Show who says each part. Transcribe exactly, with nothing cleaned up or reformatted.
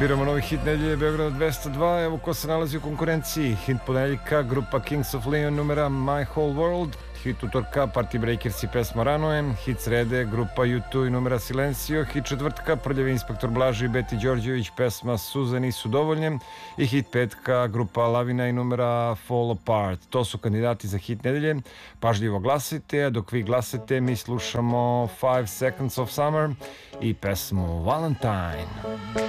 Speaker 1: Biramo novi hit nedelje Beograd dvesta dva. Evo ko se nalazi u konkurenciji. Hit ponedeljka, grupa Kings of Leon, numera My Whole World. Hit utorka, Party Breakers i pesma Ranojem. Hit srede, grupa U dva i numera Silencio. Hit četvrtka, Prljavi inspektor Blaži i Beti Đorđević, pesma Suze nisu dovoljne. I hit petka, grupa Lavina i numera Fall Apart. To su kandidati za hit nedelje. Pažljivo glasajte, a dok vi glasate mi slušamo Five Seconds of Summer i pesmu Valentine.